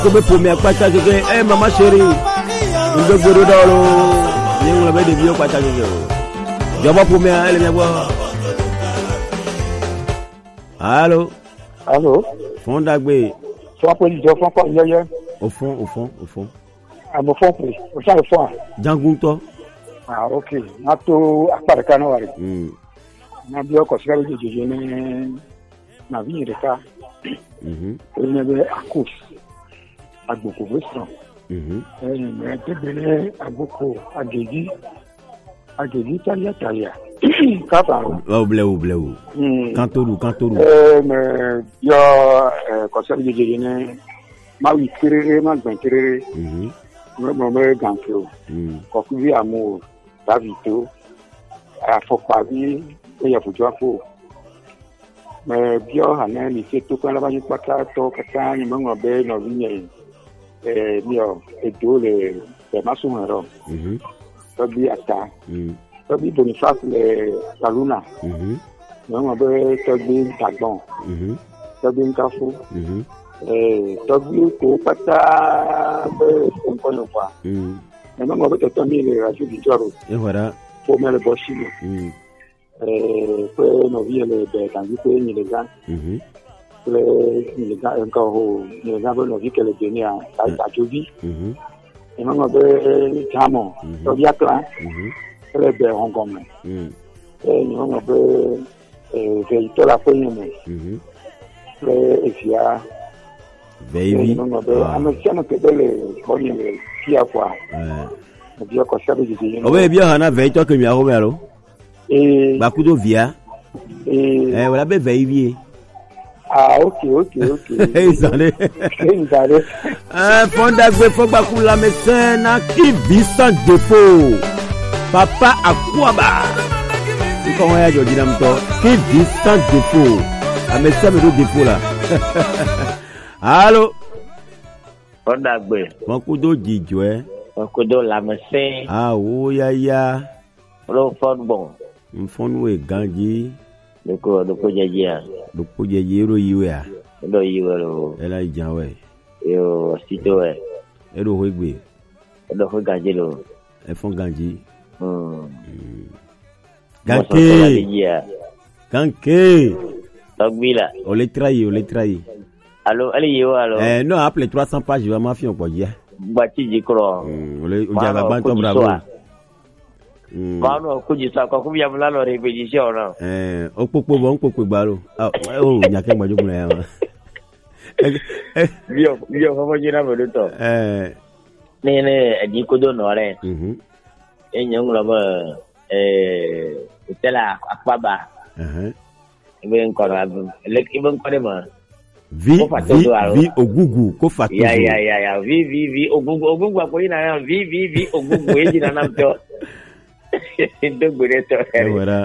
Comme pour me pas changer eh maman chérie ndo goro dolo ni ngula be de bio kwa changer jobo pour me elle me voir allô Fondagbe soit police au fond quoi yeye au fond à mon fond plus au ça le fond jangunto OK nato akpare kana wari na bio ko sigaro jeje na vie de cas ne be akus agboko restaurant mais debele agboko ageji talia kapa obleu kantoru mais yo ko sigaro jeje ne ma wi kirere ma gban kirere mo me ganfo ko ku vi amour davito afopa bi e ya fujo afo mais bio hanen ni se to kan la ba ni pata to kata ni mo be no vi mio e dole e masumero to bi ata to bi Boniface la luna mo be to bi tagbon to bi nkafu to bi ko pata be konkono pa mo be to mi le rajo di joro e wara fo me le boshino poi no via le tangi poi ni le gan le gan encore le gan no vi che le tenia a Jovi e non be chiamo to via clan le be Hong Kong e non be che to la poi ne le sia baby non be hanno siamo che delle con le sia qua dio ko sabe di obe bia hana ve to ke mi aho mero bakudo via wala be veivie OK Izale Fondagbe fogba kula mesena qui vit sans défaut papa akwaba ko wa ya jodi namto qui vit sans défaut a mesa me do défaut là allô Fondagbe mokudo jijo mokudo la mesen o ya lo bon mfonu e ganji doko jeje ro yiwe a do yiwe lo ela ijanwe yo sito ero hoigbe do ho ganji lo e fon ganji ganke togbila o le trahi allo ali yo allo non appelé 300 pages va ma fi on podia bati jikro o le o jaga banto bravo Kano kujisa kwa kubia mlalo repetition na. Opopo bo npopo gbaro. Nyake gbajogun na yan. Bio fofo jina bodo. Ne edi kodo no re. Enyo nglo ba utela akpaba. Ibe nkoro abu. Ibe nkore ma. Vi ogugu ko fatu. Ya. Vi ogugu akoyi na ya vi ogugu ejina na mto. Ndogure to era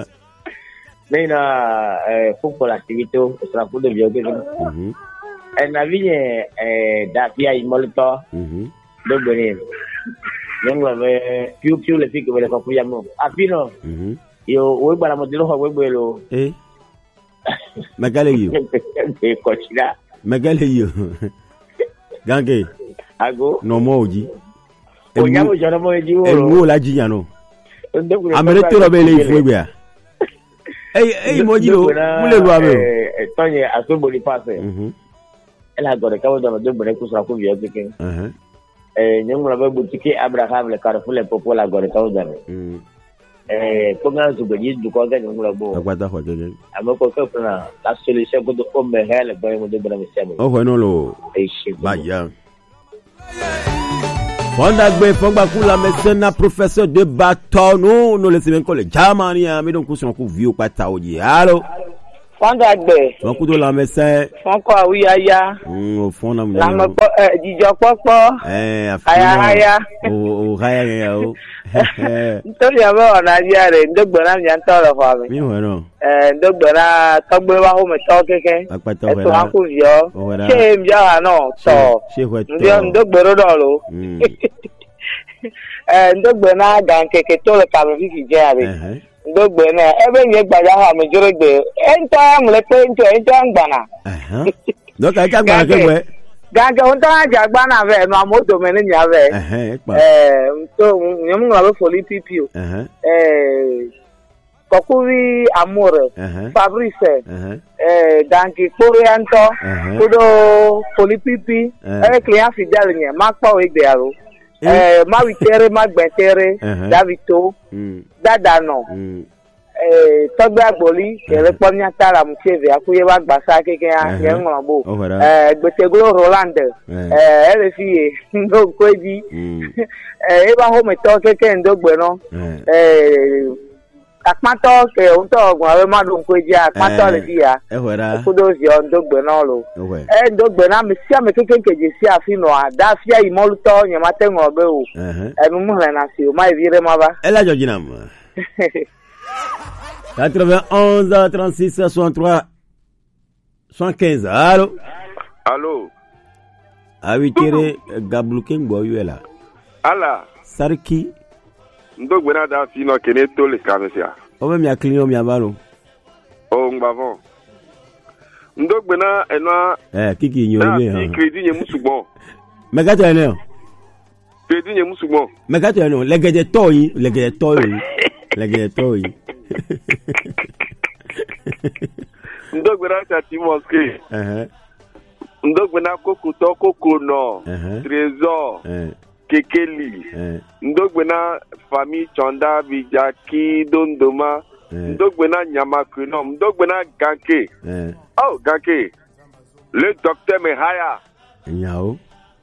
nena football activité sera pour de vieux na vie da via imolto ndogure nengwa piu le fiki wele kwa yamo apino yo we bala modelo ho we belo magale yo kochira magale yo gange ago no moji onyamo jona moji wo elwo la jinyano amerete lo bele ifwebia mojilo mule lo ame tonye asobo ni passe ela gore kawo do bone kusra ku biyo tikin nyamula ba butiki Abraham le Carrefour le popola gore kawo da ponga zubeji du ko ga nyamula bo agbada ho jeje amoko ko na la solution ko do ombe hele boy mo de bana misemo no lo baya Fondagbe fogba kula mesena professeur de bâton nous le semaine le Germany mais donc on ku vieux pata oji allo Fondagbe on ku do la mesen fonko awiyaya au fond na la mo jijo popo aya o haya o nítorí abo na dia re ndogbona mi antoro fa mi no ndogbona togbe wa ho me to keke apata wa to ku vio che mi ja no to ndio ndogboro do lo ndogbona gan keke to le ka mi fi je are ndogbona ebe nye gbaja ha mi joro gbe ento am le pe ento angbana do ka gbana ke we Ganga unta jagba na ve no amodo me nya ve. So nyum ngalo foli pipiu. Kokuri Amore, Fabrice, Danki Koreanto, Kudo Polipipi, Clean Fidel, Mark Power Dearo, Mavitere, Magbetere, Davito, Dadano, Togba Boli, Teleponia Tara Mucheve, Akueva Basaki, Yango, Beteglo Roland, LFE, no Quaji, Eva Home Talk and Dogbeno, Akmato ke unto ogun awe madun kweja akmato le dia kudo si on dogbe na lo dogbe na me sia me kekenkeje si afino ada fia imoluto nyamate ngobe o enu mu na si o mai vire maba ela jojinam 91 36 63 75 allo awitere gabluke ngbo yuela ala sarki ndogbe na da fi no kene to le kamesia o me mi akli o mi abalo o ngbavon ndogbe na eno kiki nyo ile ha credit nye musugbon megato ene o credit nye musugbon megato ene o legede to yi ndogbe na cha ti mosque ndogbe na koko no trésor Kekeli, Ndogbena famille Chonda Bijaki Dondoma, Ndogbena Nyamakuno, Ndogbena Ganke. Oh, Ganke. Le docteur Mehaya. Yao.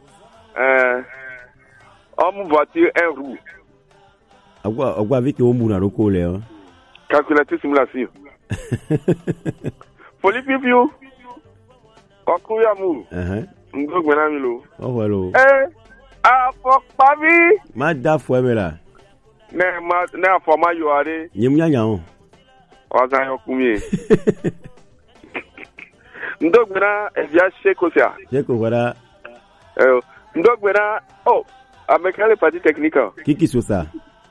Homme voiture un roue. Agua avec au mouna roko le. Calculatrice simulation. Folie pipiou. Kokuya mou. Ndogbena milo. Oh voilà. Fuck papi. Mada fuemela. Ne afoma yo are. Nyimnyanya o. Waza yo kumie. Ndogbena evia shekosia. Sheko wala. Ndogbena amekale parti technique. Kiki sosa.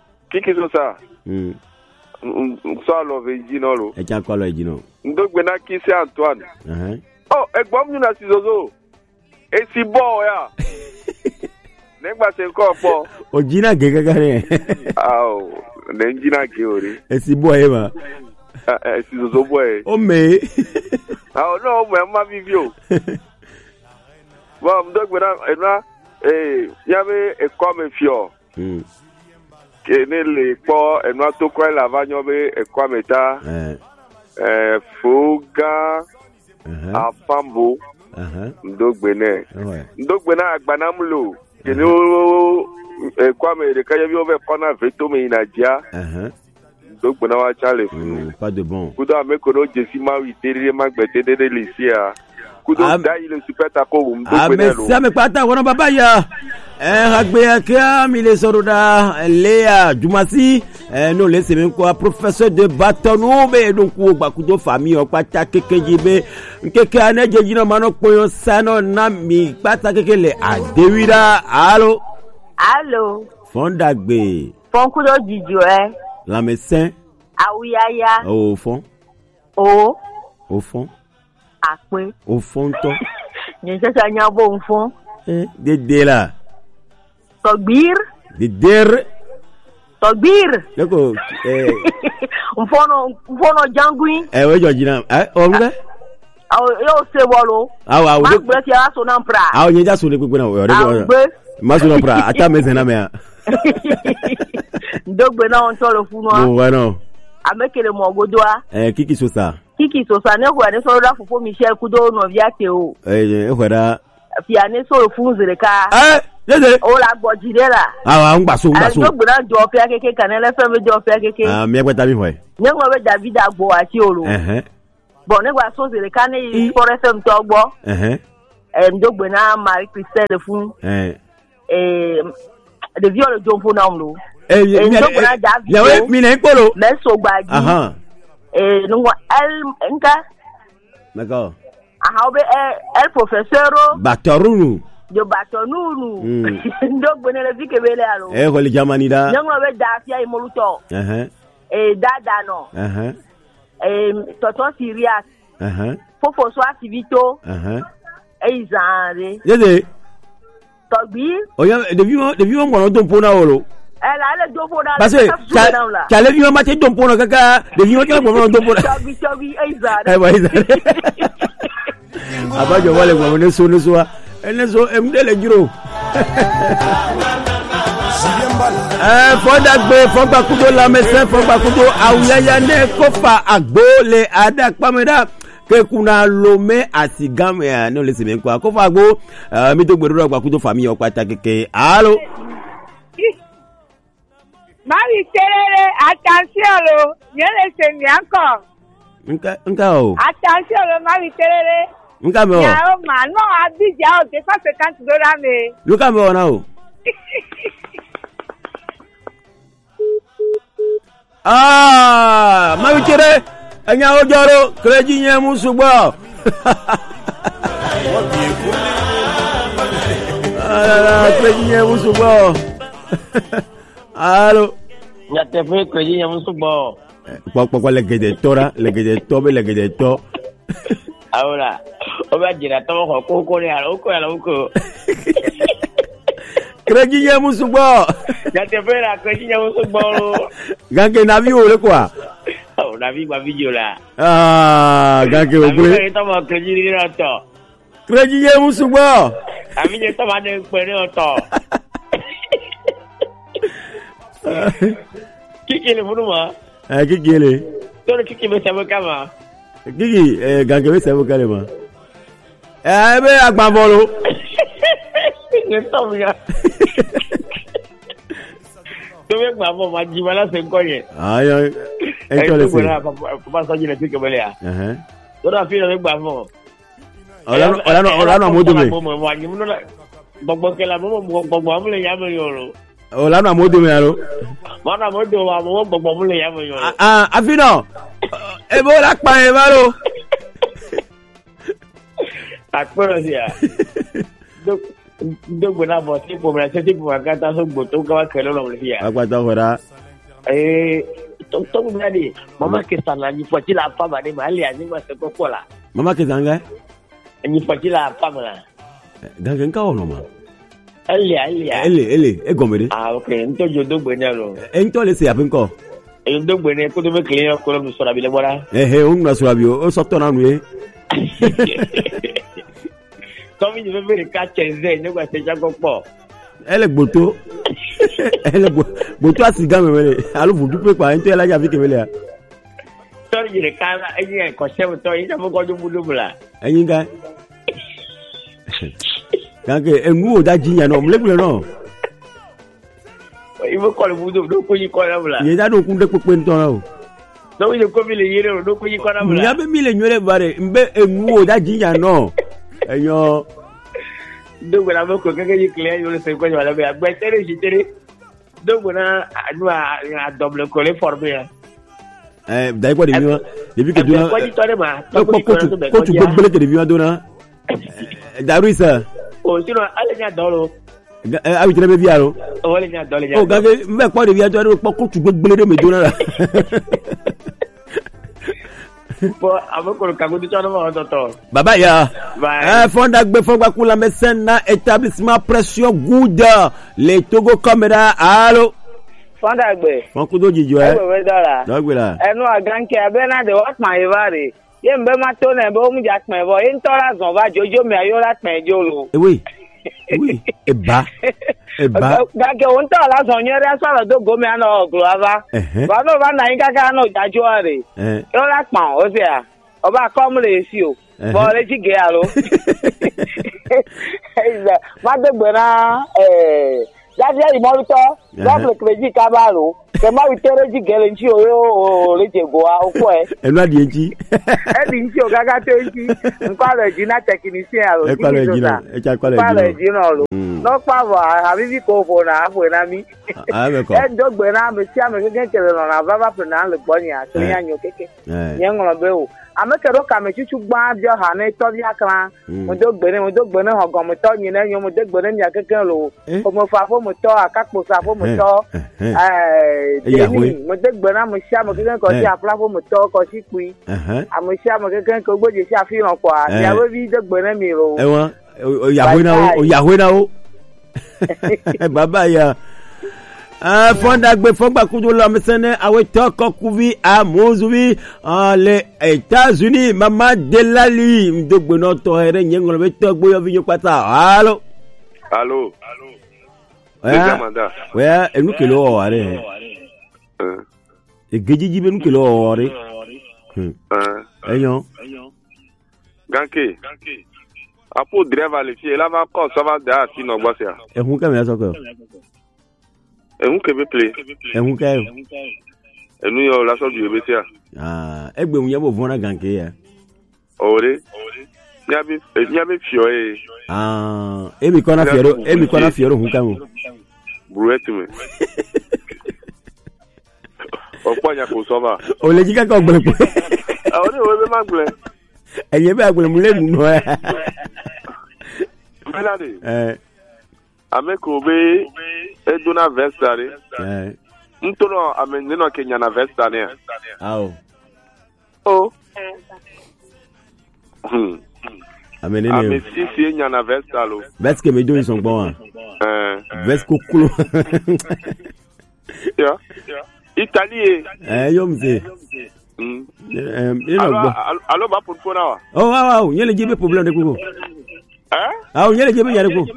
So lo vejino lo. E chan kwalo ejino. Ndogbena kisi Antoine. Egbom nyuna sizozo. Esi bo ya. Negba se ko po. Ojina gegagare. Nenjina ke ori. Esi boy ma. Esi zozo boy. O me. No, mo ma vivio. Bon, Ndogbena ena yabe e come fio. Ke ne le po ena to ko la vanyo be e come ta. Fuga. Afambo. Ndogbena agbanamlo. Keno kwame de kaya bi over kona veto me inadia Ndogbena wa chale pas de bon kudo amekono jesi ma witere magbete de lycée kudo dai le super tako Ndogbena lo ame pata wona baba ya agbe akia mi le soroda Léa Jumasi no le se ko professeur de bâton be donc ko gba kudo famille o pata kekeji be nkeke aneje jina mano poyo sano na mi pata kekele adewira allo fondagbe fonkudo jijo la médecin awiyaya au fond apin au fond to ni sasa nyabo fond de la Togbir Leko mfono jangui we jojina onbe yo se bolo ma gbe ti aso na mpra nyeja so le gbegbe na o ma so na mpra ata meze na me Ndogbe na on tolo funu no amekele mo ogodoa kiki sosa ne ko ani so da fofo Michel kudo no viate o ehwera fi ani so funzire ka dede o la gbojidera ngba so Ndogbe na jo fi akeke kanele fe me jo fi akeke mi egbeta mi foi ne ko be David agbo ati oro bon ne gba so zire ka ni for FM to gbo Ndogbe na Marie Christelle fun de viol jompo na mlo Ndogbe na David ya we mi na ipolo me so gbaji no el nka meko obe el professeur Batorunu de Batonunu Ndogbe na le vike bele alo ko le jamani da ngo be da fia imoluto dada no toto serious fofo so activito Eizare. Yede. Togbi. Oya, de vieux mon don pona olo. Elle a le dompo là. Parce que tu as le vieux matin don pona kaka, de vieux qui mon don pona. Togbi Eizare. Eh ouais. Abajo wale kwa neso eneso emdele juro. Fogba kudo la mese fogba kudo awuyaya ne kofa agbo le ada pameda ke kuna lome asigame no le sime kwa kofa agbo mi to gbero gba kudo fami o pataki ke allo Mari terere attention lo yele se mi anko nka o attention lo mari terere nka me o ya o ma no abija o de $50 me luka me o na o mari tere anya o joro kreji yen musugbo kreji yen musugbo allo ya te fue kreji yen musugbo poco legede to ahora o va gira to ko ni alo ko kreji yen musugbo ya te fue la kreji yen musugbo gange na vi ole kwa o na vi ba video la gange o gbe to mo kreji ni to kreji yen musugbo ami je to ma de pe ni to kiki le funu ma kiki le to le kiki me sabo kama kiki gange me sabo kale ma be agbabolo ni to mi ya to me gbabo ma ji wala se nko ye ayo enko le se pa so ji le kiki bele ya to da fi le gbabo olano amodo me gbogbo ke la mo gbogbo amule ya me yoro olano amodo me aro mana modo wa mo gbogbo amule ya me yoro afino ebo la pa e baro akporo sia dogbo na bo ti po mra se ti po akata so gbo to ka kelo lo sia agbata hora to mra di mama ke sana ni fo ti la pa ba ni ma le ani ma se ko la mama ke zanga ni fo ti la pa ma gange nka ono ma ele e gomere okay nto jo dogbo ni alo nto le se apin ko dogbo ni ko do me clean ko lo so la bi le bora o nna so abi o so to na nu e Tommy je veux ka chenze ne kwa se jago po ele gboto asigame wele alu fu dupe pa nto ela ja fi kemele ya sorry je ka eyin ko se to yin mo ko du budu bula eyin ga gange engu o da jinya no mlegule no ibo ko le budu do ko yi ko la bula ye da do kun de pepe nto na o do ye ko mi le yire do ko yi ko la bula ya be mi le nyore bare mbe engu o da jinya no eyo do gona mo ko keke yi clear yo le se ko wala be agbe tere ji tere do gona anu a double ko le forme ya dai ko de mi wa depuis que dona ko ji tore ma ko tu gbele ke de mi wa dona daruisa o sino ale nya dolo abi tere be viaro o le nya dolo nya o gage mbe ko de viaro ko tu gbele de me dona po aboko ka go di toro mo to baba ya fonda gbe fogba kula médecin na établissement pression good les Togo caméra allo fonda gbe fon ku do jijo we dara do gbe la enu aganke abena de what my vare ye mbe ma to na be o mu ja pin bo in tora zon ba jojo mi ayo la pin jo lo oui eba gage on ta la zon yere asara do go mi ana oglo ava ba no ba na yin kaka no jajo are yo la pon o se a oba kom le si o bo le ji ge aro ma de gbera Daddy Imolito, double credit kabalo. The Mari Tereji Gelenchi o Lejeboa, o Poe. And not the G. And you Gaga Tenchi, and college, not technician, no power, have you go for now when I mean? And dog when I'm a Siam again on a Vava Pernal, Bonia, Clean your cake, young on a bill. amekero kame chuchu gba bio ha na to bia kan mo do gbe ho go mo to yin na yo mo de gbe ni akeke lo o mo fa fo mo to akapo sa fo mo to mo de gbe na mo sha mo keke ko si apla fo mo to ko si pui amo sha mo keke ko gboje si afiran kwa ya we bi de gbe na mi ro o yahwe na o baba ya fonda gbe fogba kudu la mesene awe toko kuvi amozuvi les États-Unis mama delali ndogbo no to here nyengolo be togbo yo vinyo pata allo we enu kilo o are e gejiji be enu kilo o are eyon ganke apo driver le fie la va ko so va da si no gbo se e hun ka me so ko ehun kebe play ehun ka enu yo la so du ebetia egbe un yebo vona ganke ya ore nyabe fio emi kona fiero hun ka mo bruetu me opo nya ko so ba o le jika ko gbe pe ore o be ma gbe eye be agbe mu le nu no melade ameko be eduna vestare ntoro ameneno Kenya na vestare amenene amesisi enya na vestalo veske me do son bon vesko kulo ya Italie yo mse allo ba pour fona wa wow nyele jibe problème de kuko nyele jibe yare ko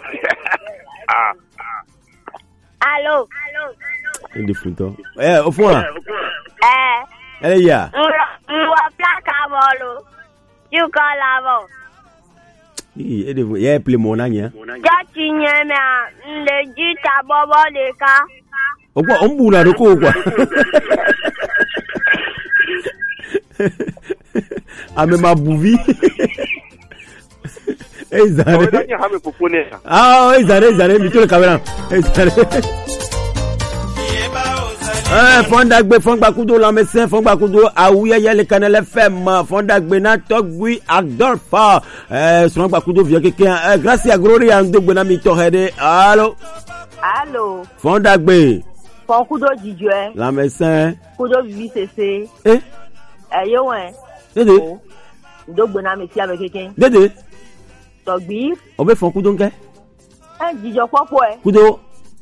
Allô. Ndi funto. Au fond. Elle ya. Wa placa bolo. Tu calavo. Ya ple monanya. Ja tinyema le jita bobo leka. Okwa ombula roko okwa. Ame mabuvi. Ezare. Ezare mi tole kamera. Ezare. Fonda gbe fongba kudo la médecin fongba kudo awuya yele Canal FM fonda gbe na togui Adolphe fongba kudo via quelqu'un grâce à Gloria ndogbe na mi to hede allo fonda gbe fon kudo jijue la médecin kudo VCC yo wen dede ndogbe na mi ti avec quelqu'un dede togbi obe fon kudo nke jijo popo kudo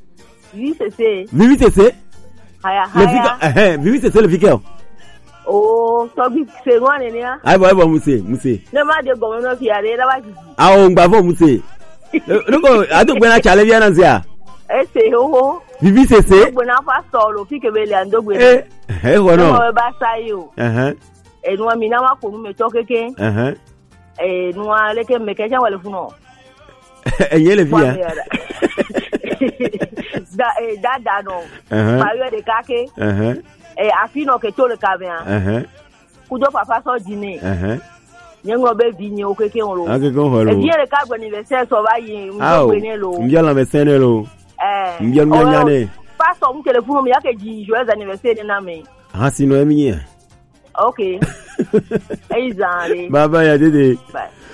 VCC haya vivi c'est le vicaire togbi se wan ni a aibo muse ne ma de gomono fi are la ba ji o ngba muse loko adogbe na chale bia na nzia ese ho vivi c'est ndogbe na fa solo fi kebe le ndogbe wono no ba sayo enu mi na wa ko mu me to keke nu wa leke me ke ja wale funo enye le via da no mario de kake afino ke to le kabia kudo papa so jini nyengo be vinye okeke onlo e bien le kagbe anniversaire so ba yin ngbe ne lo mbia la mesene lo mbia nyane paso mu telephone mi yake ji joyeux anniversaire na me sino emi okay ezale baba ya dede